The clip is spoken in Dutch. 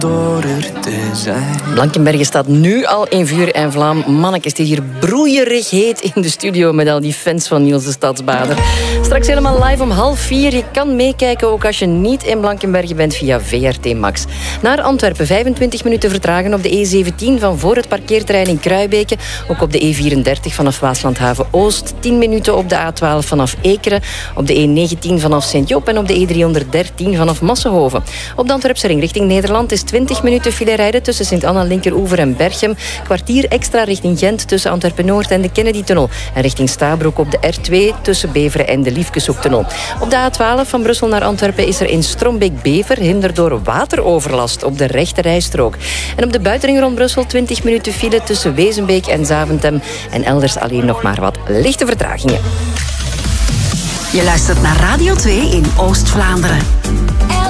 door er te zijn. Blankenberge staat nu al in vuur en vlam. Mannekes, het is hier broeierig heet in de studio met al die fans van Niels de Stadsbader. Straks helemaal live om 3:30. Je kan meekijken ook als je niet in Blankenberge bent via VRT Max. Naar Antwerpen, 25 minuten vertragen op de E17 van voor het parkeerterrein in Kruibeke. Ook op de E34 vanaf Waaslandhaven Oost. 10 minuten op de A12 vanaf Ekeren. Op de E19 vanaf Sint-Job en op de E313 vanaf Massenhoven. Op de Antwerpse ring richting Nederland is 20 minuten file rijden tussen Sint-Anna, Linkeroever en Berchem. Kwartier extra richting Gent tussen Antwerpen-Noord en de Kennedy-tunnel. En richting Stabroek op de R2 tussen Beveren en de Liefkeshoektunnel. Op de A12 van Brussel naar Antwerpen is er in Strombeek-Bever hinder door wateroverlast op de rechte rijstrook. En op de buitenring rond Brussel 20 minuten file tussen Wezenbeek en Zaventem. En elders alleen nog maar wat lichte vertragingen. Je luistert naar Radio 2 in Oost-Vlaanderen.